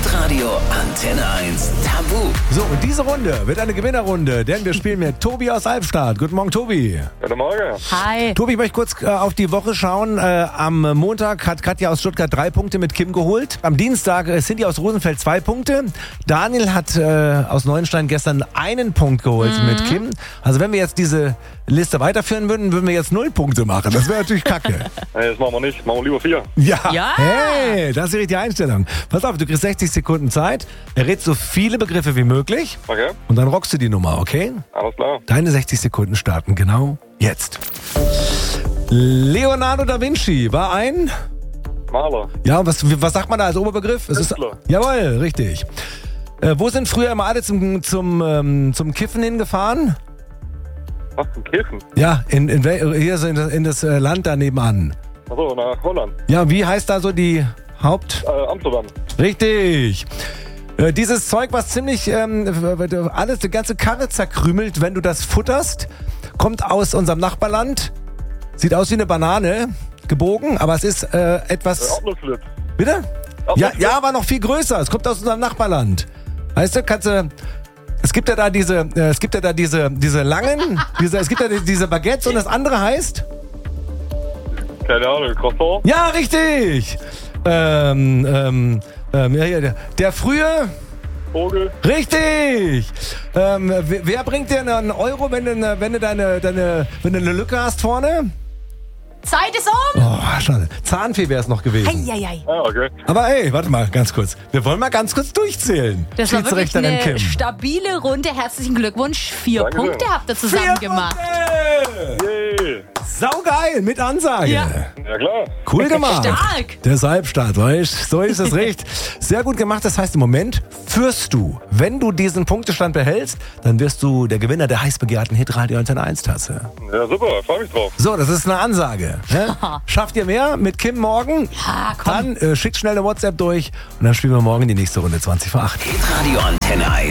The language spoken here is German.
Hitradio Antenne 1 Tabu. So, und diese Runde wird eine Gewinnerrunde, denn wir spielen mit Tobi aus Albstadt. Guten Morgen, Tobi. Guten Morgen. Hi. Tobi, ich möchte kurz auf die Woche schauen. Am Montag hat Katja aus Stuttgart 3 Punkte mit Kim geholt. Am Dienstag Cindy aus Rosenfeld 2 Punkte. Daniel hat aus Neuenstein gestern 1 Punkt geholt mit Kim. Also wenn wir jetzt diese Liste weiterführen würden, würden wir jetzt 0 Punkte machen. Das wäre natürlich kacke. Nee, das machen wir nicht. Machen wir lieber 4. Ja. Hey, das ist die richtige Einstellung. Pass auf, du kriegst 60 Sekunden Zeit. Errätst so viele Begriffe wie möglich. Okay, Und dann rockst du die Nummer, okay? alles klar. Deine 60 Sekunden starten genau jetzt. Leonardo da Vinci war ein... Maler. Ja, was sagt man da als Oberbegriff? Es ist, Künstler. jawohl, richtig. Wo sind früher immer alle zum Kiffen hingefahren? Was zum Kiffen? Ja, hier so in das Land da nebenan. Achso, nach Holland. Ja, wie heißt da so die Haupt... Amsterdam. Richtig. Dieses Zeug, was ziemlich alles, die ganze Karre zerkrümelt, wenn du das futterst, kommt aus unserem Nachbarland. Sieht aus wie eine Banane, gebogen, aber es ist etwas... Erdnussflip. Bitte? Erdnussflip. Ja, aber noch viel größer. Es kommt aus unserem Nachbarland. Weißt du, es gibt ja da diese langen, es gibt ja diese Baguettes und das andere heißt? Keine Ahnung, Croissant. Ja, richtig. Der frühe... Vogel. Richtig! Wer bringt dir einen Euro, wenn du eine Lücke hast vorne? Zeit ist um. Oh, schade. Zahnfee wäre es noch gewesen. Eieiei. Ah, okay. Aber ey, warte mal, ganz kurz. Wir wollen mal ganz kurz durchzählen. Das war wirklich Schiedsrichterin eine Kim. stabile Runde. Herzlichen Glückwunsch. 4 Dankeschön. Punkte habt ihr zusammen 4 gemacht. Punkte! Yay. Saugeil, mit Ansage. Ja. Ja, klar. Cool gemacht. Stark. Der Halbstart, weißt du? So ist es recht. Sehr gut gemacht. Das heißt, im Moment führst du. Wenn du diesen Punktestand behältst, dann wirst du der Gewinner der heiß begehrten Hitradio Antenne 1 Tasse. Ja, super. Freu mich drauf. So, das ist eine Ansage. Ne? Schafft ihr mehr mit Kim morgen? Ja, komm. Dann schickt schnell eine WhatsApp durch und dann spielen wir morgen die nächste Runde 20 vor 8. Hitradio Antenne 1